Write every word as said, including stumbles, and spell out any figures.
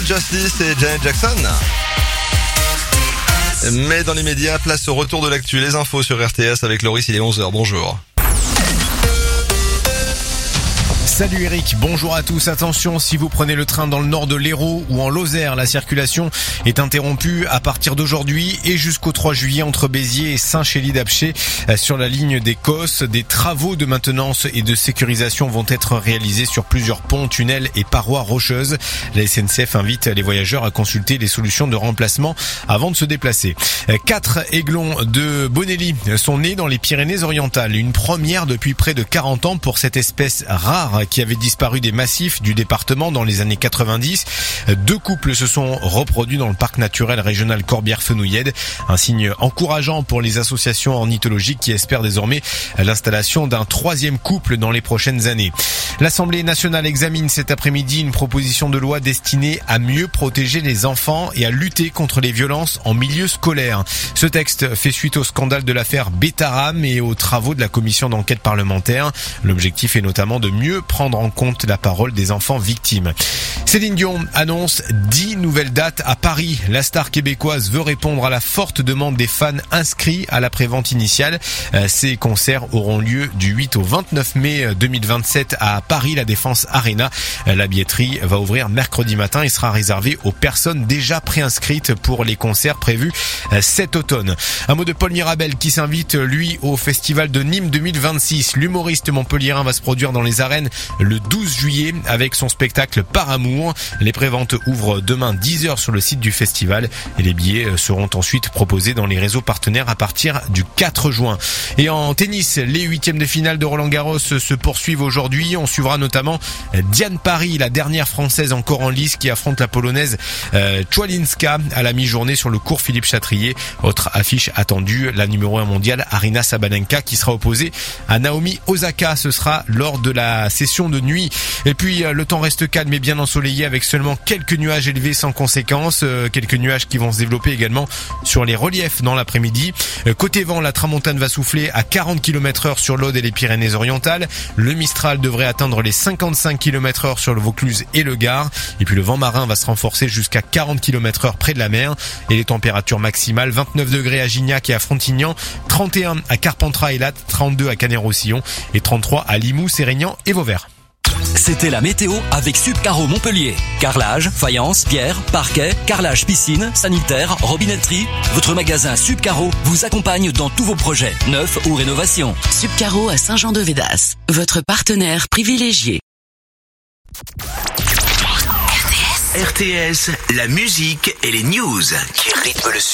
Justice et Janet Jackson. Mais dans les médias, place au retour de l'actu, les infos sur R T S avec Loris, il est onze heures, bonjour. Salut Eric, bonjour à tous. Attention, si vous prenez le train dans le nord de l'Hérault ou en Lozère, la circulation est interrompue à partir d'aujourd'hui et jusqu'au trois juillet entre Béziers et Saint-Chély-d'Apcher. Sur la ligne des Cosses, des travaux de maintenance et de sécurisation vont être réalisés sur plusieurs ponts, tunnels et parois rocheuses. La S N C F invite les voyageurs à consulter les solutions de remplacement avant de se déplacer. Quatre aiglons de Bonelli sont nés dans les Pyrénées-Orientales. Une première depuis près de quarante ans pour cette espèce rare qui avait disparu des massifs du département dans les années quatre-vingt-dix. Deux couples se sont reproduits dans le parc naturel régional Corbière-Fenouillède. Un signe encourageant pour les associations ornithologiques qui espèrent désormais l'installation d'un troisième couple dans les prochaines années. L'Assemblée nationale examine cet après-midi une proposition de loi destinée à mieux protéger les enfants et à lutter contre les violences en milieu scolaire. Ce texte fait suite au scandale de l'affaire Betaram et aux travaux de la commission d'enquête parlementaire. L'objectif est notamment de mieux prendre en compte la parole des enfants victimes. Céline Dion annonce dix nouvelles dates à Paris. La star québécoise veut répondre à la forte demande des fans inscrits à la prévente initiale. Ces concerts auront lieu du huit au vingt-neuf mai deux mille vingt-sept à Paris, la Défense Arena. La billetterie va ouvrir mercredi matin et sera réservée aux personnes déjà préinscrites pour les concerts prévus cet automne. Un mot de Paul Mirabel qui s'invite, lui, au Festival de Nîmes deux mille vingt-six. L'humoriste montpelliérain va se produire dans les arènes le douze juillet avec son spectacle Par Amour. Les préventes ouvrent demain dix heures sur le site du festival et les billets seront ensuite proposés dans les réseaux partenaires à partir du quatre juin. Et en tennis, les huitièmes de finale de Roland-Garros se poursuivent aujourd'hui. On suivra notamment Diane Paris, la dernière française encore en lice qui affronte la polonaise euh, Chwalinska à la mi-journée sur le court Philippe Chatrier. Autre affiche attendue, la numéro un mondiale Aryna Sabalenka qui sera opposée à Naomi Osaka. Ce sera lors de la session de nuit. Et puis le temps reste calme et bien ensoleillé avec seulement quelques nuages élevés sans conséquence. Euh, quelques nuages qui vont se développer également sur les reliefs dans l'après-midi. Euh, côté vent, la tramontane va souffler à quarante kilomètres heure sur l'Aude et les Pyrénées-Orientales. Le Mistral devrait atteindre les cinquante-cinq kilomètres heure sur le Vaucluse et le Gard. Et puis le vent marin va se renforcer jusqu'à quarante kilomètres heure près de la mer. Et les températures maximales, vingt-neuf degrés à Gignac et à Frontignan, trente et un à Carpentras et Latte, trente-deux à Canet-Roussillon et trente-trois à Limoux, Sérignan et Vauvert. C'était la météo avec Subcaro Montpellier. Carrelage, faïence, pierre, parquet, carrelage piscine, sanitaire, robinetterie. Votre magasin Subcaro vous accompagne dans tous vos projets, neufs ou rénovations. Subcaro à Saint-Jean-de-Védas, votre partenaire privilégié. R T S, la musique et les news qui rythment le